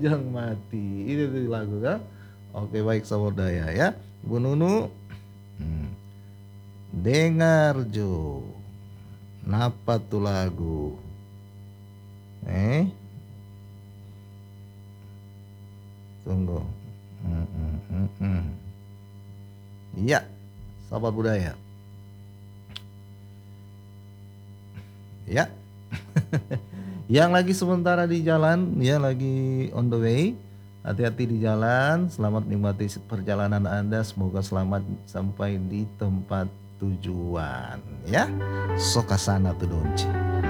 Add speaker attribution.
Speaker 1: Yang mati. Itu tuh lagu kan. Oke baik Samudaya ya. Bu Nunu. Dengar Jo. Napa tuh lagu? Tunggu. Iya, sahabat budaya. Ya. Yang lagi sementara di jalan, ya lagi on the way. Hati-hati di jalan, selamat nikmati perjalanan Anda, semoga selamat sampai di tempat tujuan ya. Sok sana tuh donci.